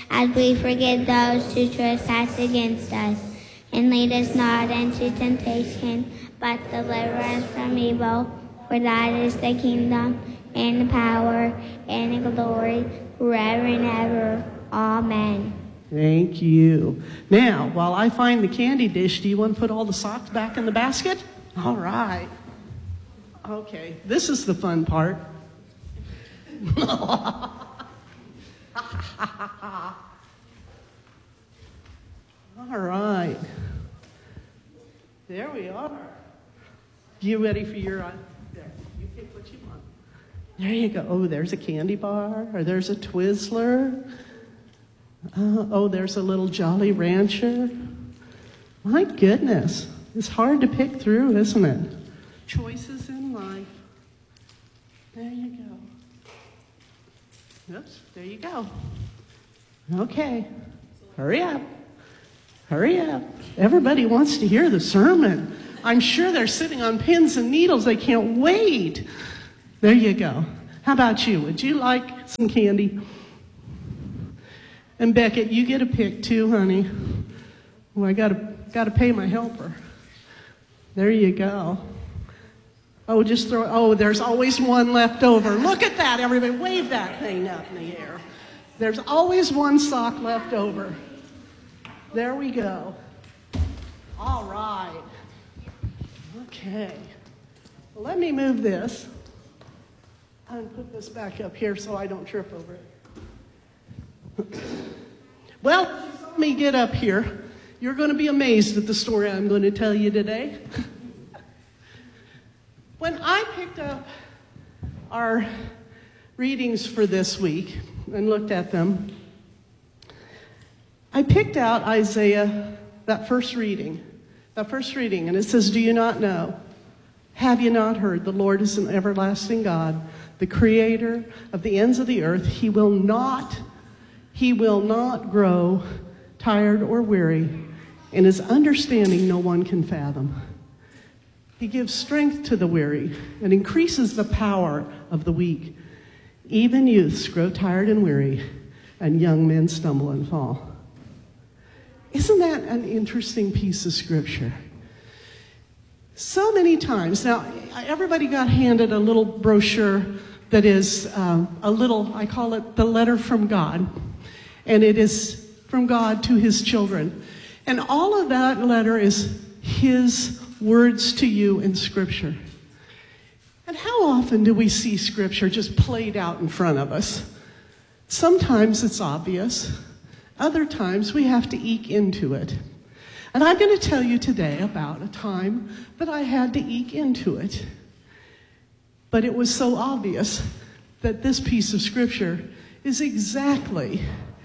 as we forgive those who trespass against us. And lead us not into temptation, but deliver us from evil. For thine is the kingdom, and the power, and the glory, forever and ever. Amen. Thank you. Now, while I find the candy dish, do you want to put all the socks back in the basket? All right. Okay, this is the fun part. All right. There we are. You ready for your... there, you pick what you want. There you go. Oh, there's a candy bar, or there's a Twizzler. Oh, there's a little Jolly Rancher. My goodness. It's hard to pick through, isn't it? Choices in life. There you go. Oops, there you go. Okay. Hurry up. Hurry up. Everybody wants to hear the sermon. I'm sure they're sitting on pins and needles. They can't wait. There you go. How about you? Would you like some candy? And Beckett, you get a pick too, honey. Well, I gotta pay my helper. There you go. Oh, just throw. Oh, there's always one left over. Look at that, everybody. Wave that thing up in the air. There's always one sock left over. There we go. All right. Okay. Well, let me move this. And put this back up here so I don't trip over it. Well, if you saw me get up here, you're going to be amazed at the story I'm going to tell you today. When I picked up our readings for this week and looked at them, I picked out Isaiah, that first reading, and it says, "Do you not know? Have you not heard? The Lord is an everlasting God, the creator of the ends of the earth. He will not grow tired or weary, and his understanding no one can fathom. He gives strength to the weary and increases the power of the weak. Even youths grow tired and weary, and young men stumble and fall." Isn't that an interesting piece of scripture? So many times, now everybody got handed a little brochure that is a little, I call it the letter from God. And it is from God to his children. And all of that letter is his words to you in Scripture. And how often do we see Scripture just played out in front of us? Sometimes it's obvious. Other times we have to eke into it. And I'm going to tell you today about a time that I had to eke into it. But it was so obvious that this piece of Scripture is exactly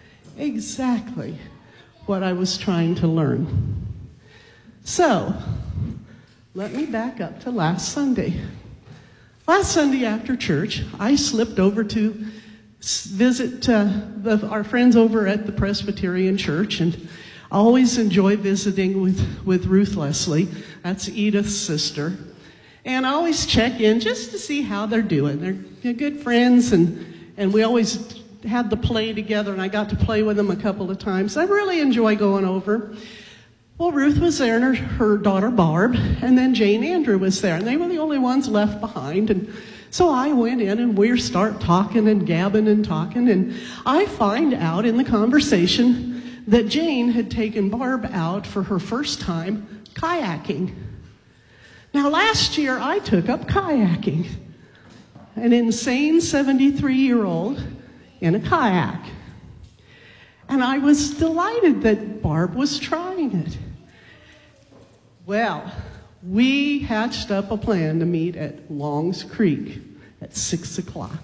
what I was trying to learn. So, let me back up to last Sunday. Last Sunday after church, I slipped over to visit our friends over at the Presbyterian Church, and I always enjoy visiting with Ruth Leslie. That's Edith's sister. And I always check in just to see how they're doing. They're good friends, and we always had the play together, and I got to play with them a couple of times. I really enjoy going over. Well, Ruth was there, and her daughter Barb, and then Jane Andrew was there, and they were the only ones left behind. And so I went in, and we start talking and gabbing and talking, and I find out in the conversation that Jane had taken Barb out for her first time kayaking. Now, last year, I took up kayaking. An insane 73-year-old in a kayak. And I was delighted that Barb was trying it. Well, we hatched up a plan to meet at Longs Creek at 6 o'clock.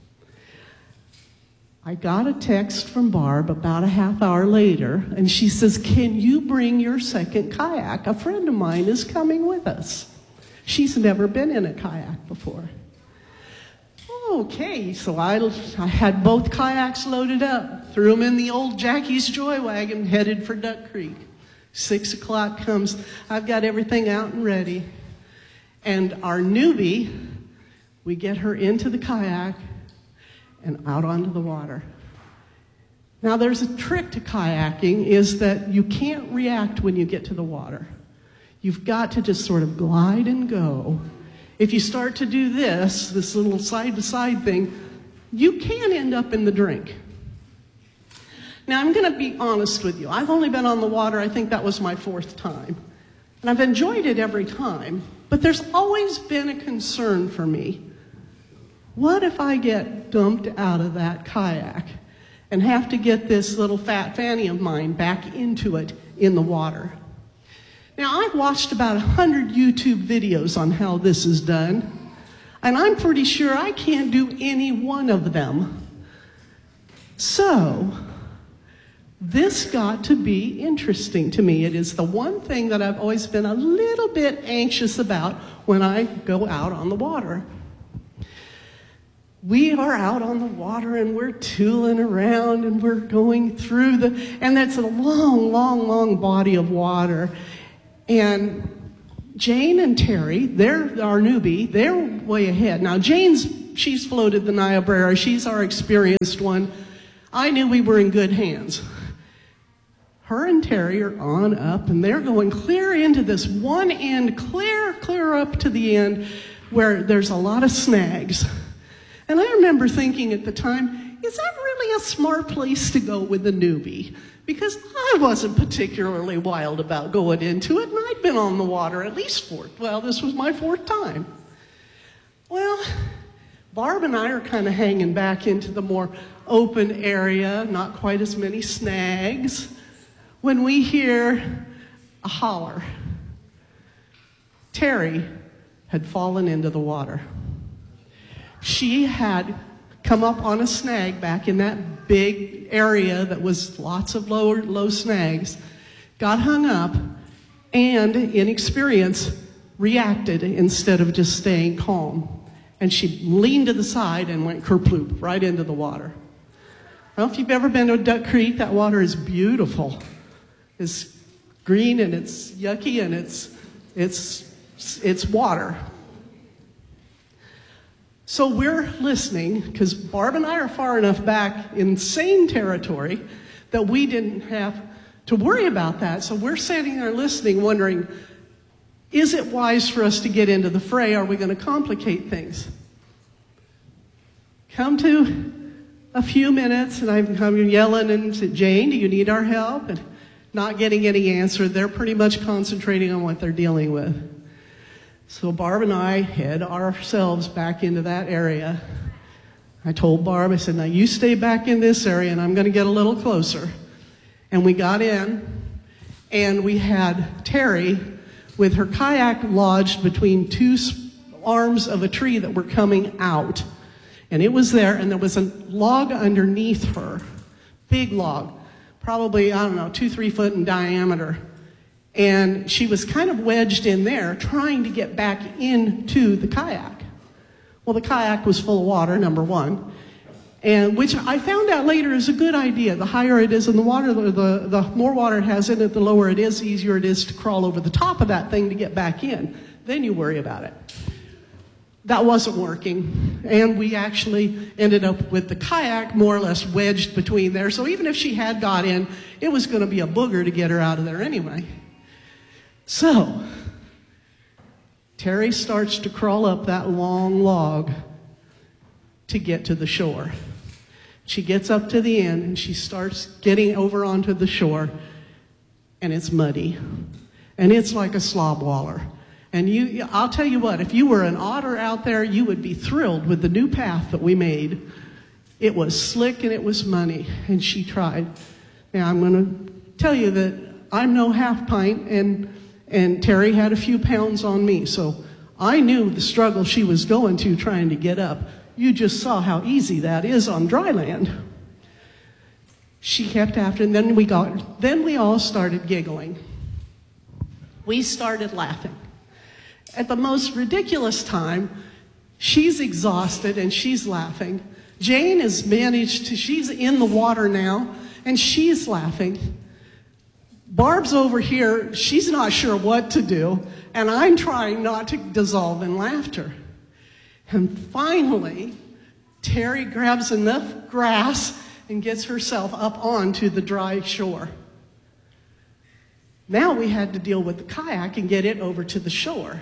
I got a text from Barb about a half hour later, and she says, "Can you bring your second kayak? A friend of mine is coming with us. She's never been in a kayak before." Okay, so I had both kayaks loaded up, threw them in the old Jackie's Joy Wagon, headed for Duck Creek. 6 o'clock comes, I've got everything out and ready. And our newbie, we get her into the kayak and out onto the water. Now, there's a trick to kayaking, is that you can't react when you get to the water. You've got to just sort of glide and go. If you start to do this little side-to-side thing, you can end up in the drink. Now, I'm going to be honest with you. I've only been on the water, I think that was my 4th time. And I've enjoyed it every time, but there's always been a concern for me. What if I get dumped out of that kayak and have to get this little fat fanny of mine back into it in the water? Now, I've watched about 100 YouTube videos on how this is done, and I'm pretty sure I can't do any one of them. So, this got to be interesting to me. It is the one thing that I've always been a little bit anxious about when I go out on the water. We are out on the water and we're tooling around and we're going through and that's a long, long, long body of water. And Jane and Terry, they're our newbie, they're way ahead. Now she's floated the Niobrara, she's our experienced one. I knew we were in good hands. Her and Terry are on up and they're going clear into this one end, clear up to the end where there's a lot of snags. And I remember thinking at the time, is that really a smart place to go with a newbie? Because I wasn't particularly wild about going into it, and I'd been on the water at least this was my 4th time. Well, Barb and I are kind of hanging back into the more open area, not quite as many snags, when we hear a holler. Terry had fallen into the water. She had come up on a snag back in that big area that was lots of low snags, got hung up, and in experience, reacted instead of just staying calm. And she leaned to the side and went kerploop right into the water. I don't know if you've ever been to Duck Creek. That water is beautiful. It's green and it's yucky and it's water. So we're listening, because Barb and I are far enough back in sane territory that we didn't have to worry about that. So we're sitting there listening, wondering, is it wise for us to get into the fray? Are we going to complicate things? Come to a few minutes, and I'm yelling and said, Jane, do you need our help? And not getting any answer. They're pretty much concentrating on what they're dealing with. So Barb and I head ourselves back into that area. I told Barb, I said, now you stay back in this area and I'm going to get a little closer. And we got in and we had Terry with her kayak lodged between 2 arms of a tree that were coming out. And it was there, and there was a log underneath her, big log, probably, 2-3 foot in diameter. And she was kind of wedged in there trying to get back into the kayak. Well, the kayak was full of water, number one, and which I found out later is a good idea. The higher it is in the water, the more water it has in it, the lower it is, the easier it is to crawl over the top of that thing to get back in. Then you worry about it. That wasn't working, and we actually ended up with the kayak more or less wedged between there. So even if she had got in, it was going to be a booger to get her out of there anyway. So, Terry starts to crawl up that long log to get to the shore. She gets up to the end and she starts getting over onto the shore, and it's muddy. And it's like a slob waller. And I'll tell you what, if you were an otter out there, you would be thrilled with the new path that we made. It was slick and it was muddy, and she tried. Now, I'm going to tell you that I'm no half pint, and Terry had a few pounds on me, so I knew the struggle she was going to trying to get up. You just saw how easy that is on dry land. She kept after, and then we all started giggling. We started laughing. At the most ridiculous time, she's exhausted and she's laughing. Jane has managed to, she's in the water now, and she's laughing. Barb's over here, she's not sure what to do, and I'm trying not to dissolve in laughter. And finally, Terry grabs enough grass and gets herself up onto the dry shore. Now we had to deal with the kayak and get it over to the shore.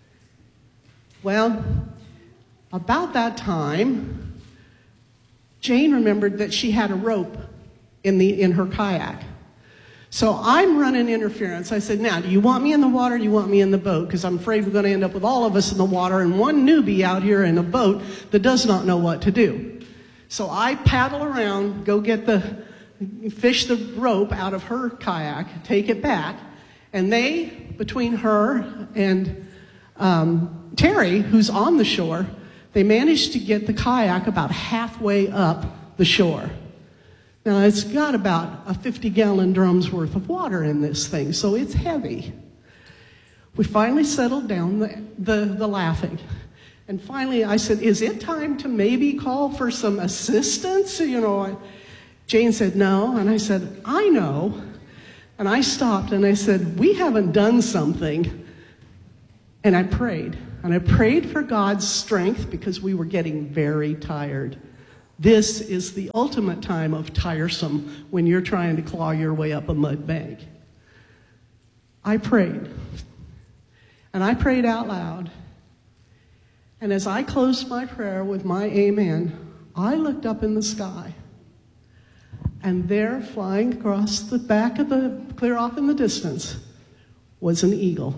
Well, about that time, Jane remembered that she had a rope in her kayak. So I'm running interference. I said, now, do you want me in the water or do you want me in the boat? Because I'm afraid we're going to end up with all of us in the water and one newbie out here in a boat that does not know what to do. So I paddle around, go fish the rope out of her kayak, take it back, and they, between her and Terry, who's on the shore, they managed to get the kayak about halfway up the shore. Now, it's got about a 50-gallon drum's worth of water in this thing, so it's heavy. We finally settled down the laughing. And finally, I said, is it time to maybe call for some assistance? Jane said, no. And I said, I know. And I stopped and I said, we haven't done something. And I prayed. And I prayed for God's strength because we were getting very tired. This is the ultimate time of tiresome when you're trying to claw your way up a mud bank. I prayed. And I prayed out loud. And as I closed my prayer with my amen, I looked up in the sky. And there, flying across the back of clear off in the distance, was an eagle.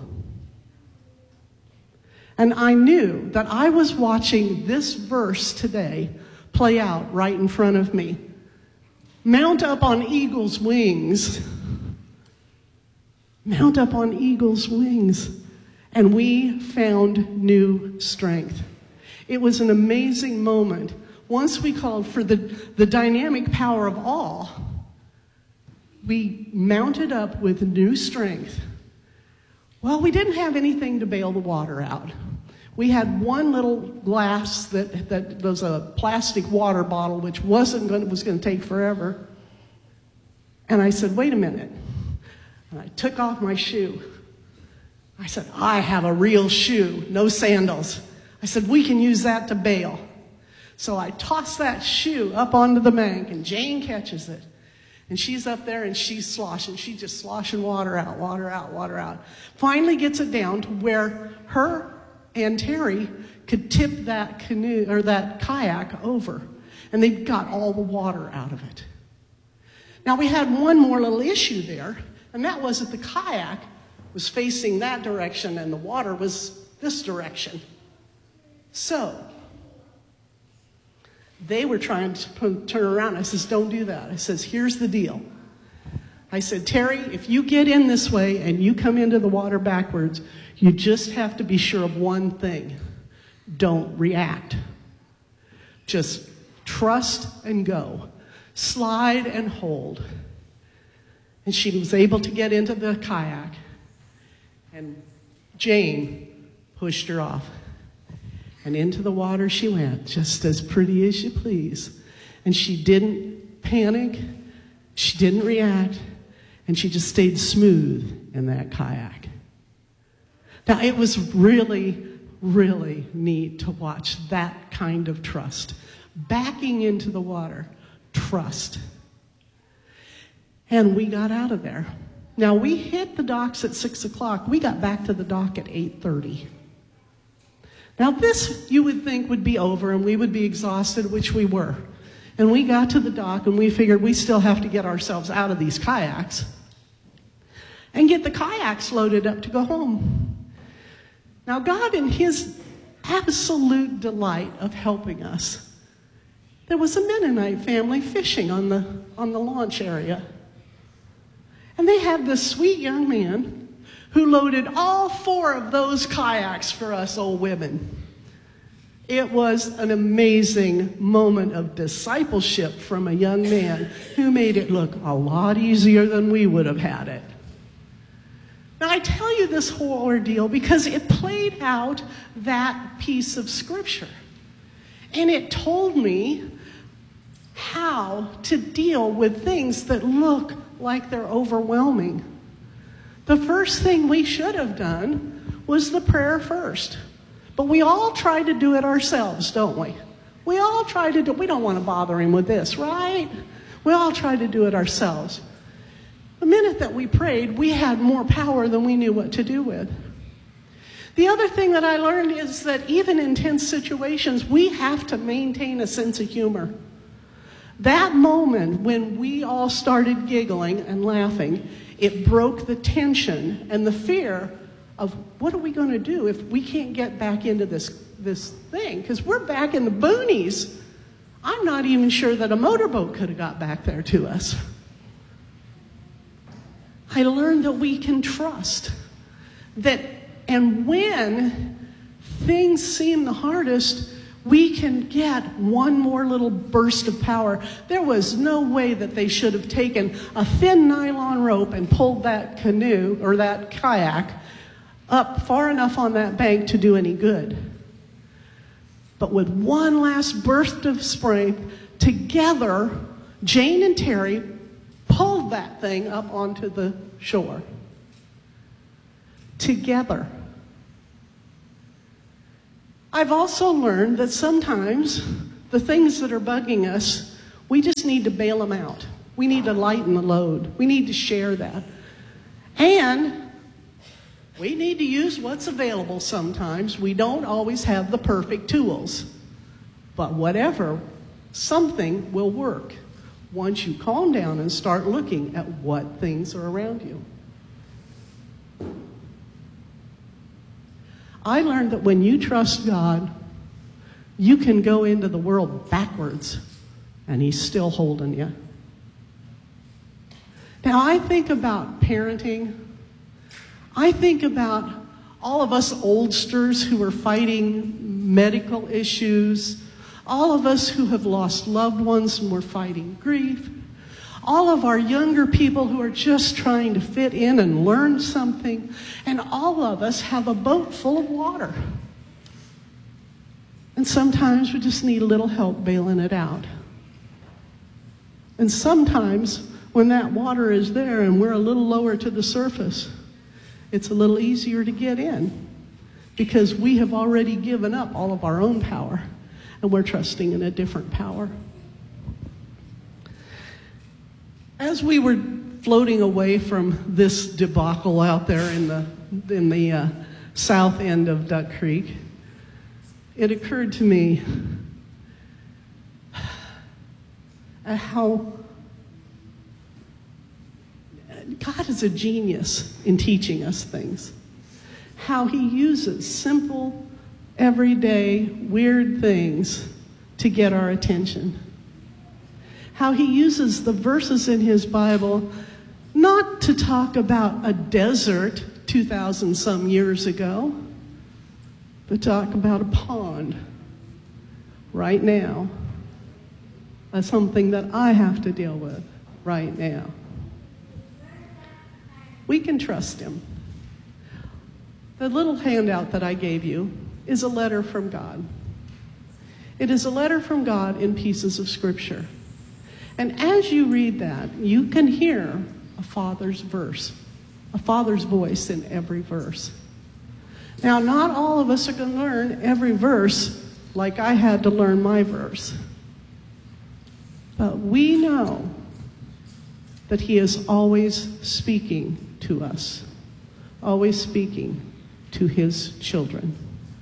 And I knew that I was watching this verse today play out right in front of me. Mount up on eagle's wings. Mount up on eagle's wings. And we found new strength. It was an amazing moment. Once we called for the dynamic power of all, we mounted up with new strength. Well, we didn't have anything to bail the water out. We had one little glass that was a plastic water bottle, which was going to take forever. And I said, wait a minute. And I took off my shoe. I said, I have a real shoe, no sandals. I said, we can use that to bail. So I tossed that shoe up onto the bank, and Jane catches it. And she's up there, and she's sloshing. She's just sloshing water out, water out, water out. Finally gets it down to where her and Terry could tip that canoe or that kayak over. And they got all the water out of it. Now, we had one more little issue there, and that was that the kayak was facing that direction, and the water was this direction. So they were trying to turn around. I says, don't do that. I says, here's the deal. I said, Terry, if you get in this way and you come into the water backwards, you just have to be sure of one thing. Don't react. Just trust and go. Slide and hold. And she was able to get into the kayak. And Jane pushed her off. And into the water she went, just as pretty as you please. And she didn't panic. She didn't react. And she just stayed smooth in that kayak. Now, it was really, really neat to watch that kind of trust. Backing into the water, trust. And we got out of there. Now, we hit the docks at 6 o'clock. We got back to the dock at 8:30. Now, this you would think would be over and we would be exhausted, which we were. And we got to the dock and we figured we still have to get ourselves out of these kayaks and get the kayaks loaded up to go home. Now, God, in his absolute delight of helping us, there was a Mennonite family fishing on the launch area. And they had this sweet young man who loaded all 4 of those kayaks for us old women. It was an amazing moment of discipleship from a young man who made it look a lot easier than we would have had it. Now, I tell you this whole ordeal because it played out that piece of scripture. And it told me how to deal with things that look like they're overwhelming. The first thing we should have done was the prayer first. But we all try to do it ourselves, don't we? We all try to do it. We don't want to bother him with this, right? We all try to do it ourselves. The minute that we prayed, we had more power than we knew what to do with. The other thing that I learned is that even in tense situations, we have to maintain a sense of humor. That moment when we all started giggling and laughing, it broke the tension and the fear of what are we going to do if we can't get back into this thing? Because we're back in the boonies. I'm not even sure that a motorboat could have got back there to us. I learned that we can trust that, and when things seem the hardest, we can get one more little burst of power. There was no way that they should have taken a thin nylon rope and pulled that canoe or that kayak up far enough on that bank to do any good. But with one last burst of strength, together, Jane and Terry pulled that thing up onto the shore. Together. I've also learned that sometimes the things that are bugging us, we just need to bail them out. We need to lighten the load. We need to share that. And we need to use what's available sometimes. We don't always have the perfect tools. But whatever, something will work once you calm down and start looking at what things are around you. I learned that when you trust God, you can go into the world backwards, and He's still holding you. Now, I think about parenting. I think about all of us oldsters who are fighting medical issues, all of us who have lost loved ones and we're fighting grief, all of our younger people who are just trying to fit in and learn something, and all of us have a boat full of water. And sometimes we just need a little help bailing it out. And sometimes when that water is there and we're a little lower to the surface, it's a little easier to get in because we have already given up all of our own power and we're trusting in a different power. As we were floating away from this debacle out there in the south end of Duck Creek, it occurred to me how God is a genius in teaching us things. How He uses simple, everyday, weird things to get our attention. How He uses the verses in His Bible not to talk about a desert 2,000 some years ago, but talk about a pond right now. That's something that I have to deal with right now. We can trust Him. The little handout that I gave you is a letter from God. It is a letter from God in pieces of Scripture. And as you read that, you can hear a father's voice in every verse. Now, not all of us are going to learn every verse like I had to learn my verse. But we know that He is always speaking to us, always speaking to His children.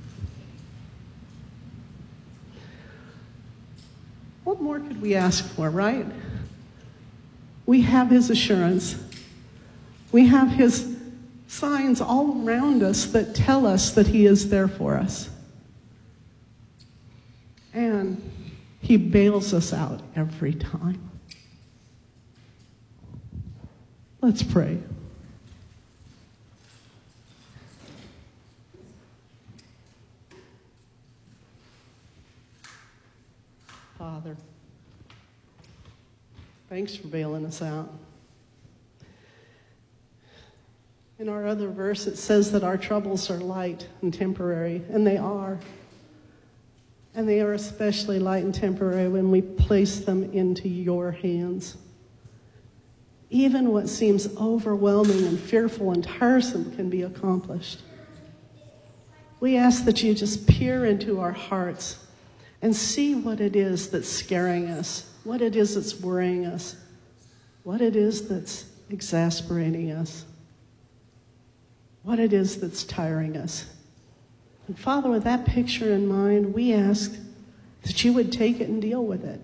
What more could we ask for, right? We have His assurance. We have His signs all around us that tell us that He is there for us. And He bails us out every time. Let's pray. Father, thanks for bailing us out. In our other verse, it says that our troubles are light and temporary, and they are. And they are especially light and temporary when we place them into your hands. Even what seems overwhelming and fearful and tiresome can be accomplished. We ask that you just peer into our hearts and see what it is that's scaring us. what it is that's worrying us, what it is that's exasperating us, what it is that's tiring us. And Father, with that picture in mind, we ask that you would take it and deal with it.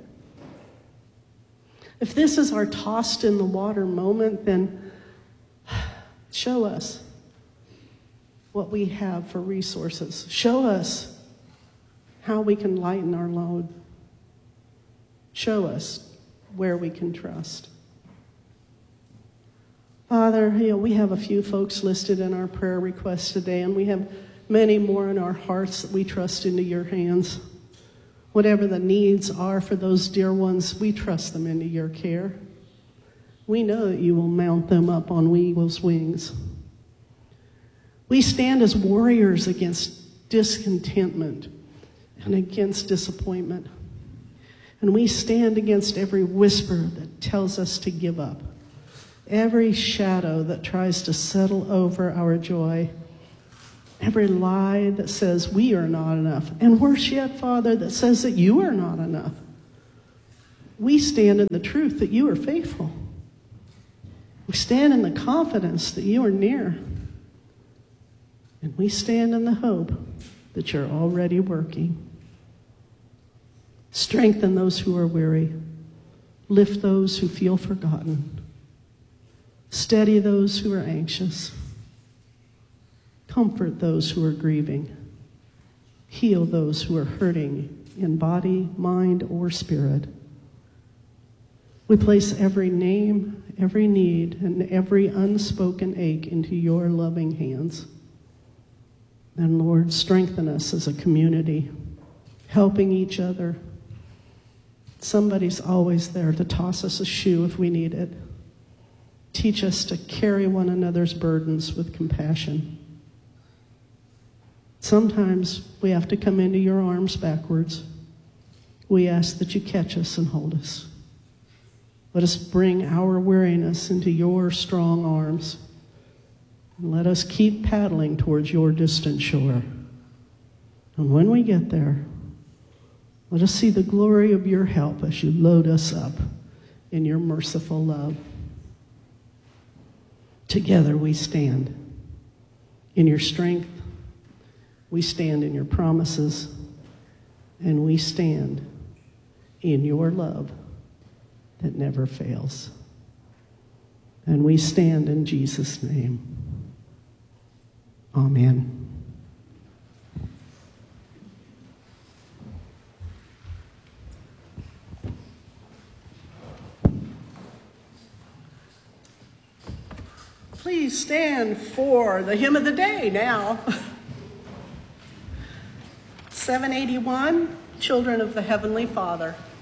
If this is our tossed in the water moment, then show us what we have for resources. Show us how we can lighten our load. Show us where we can trust. Father, we have a few folks listed in our prayer requests today, and we have many more in our hearts that we trust into your hands. Whatever the needs are for those dear ones, we trust them into your care. We know that you will mount them up on eagle's wings. We stand as warriors against discontentment and against disappointment. And we stand against every whisper that tells us to give up, every shadow that tries to settle over our joy, every lie that says we are not enough, and worse yet, Father, that says that you are not enough. We stand in the truth that you are faithful. We stand in the confidence that you are near. And we stand in the hope that you're already working. Strengthen those who are weary. Lift those who feel forgotten. Steady those who are anxious. Comfort those who are grieving. Heal those who are hurting in body, mind, or spirit. We place every name, every need, and every unspoken ache into your loving hands. And Lord, strengthen us as a community, helping each other. Somebody's always there to toss us a shoe if we need it. Teach us to carry one another's burdens with compassion. Sometimes we have to come into your arms backwards. We ask that you catch us and hold us. Let us bring our weariness into your strong arms. And let us keep paddling towards your distant shore. And when we get there, let us see the glory of your help as you load us up in your merciful love. Together we stand in your strength. We stand in your promises. And we stand in your love that never fails. And we stand in Jesus' name. Amen. Please stand for the hymn of the day now. 781, Children of the Heavenly Father.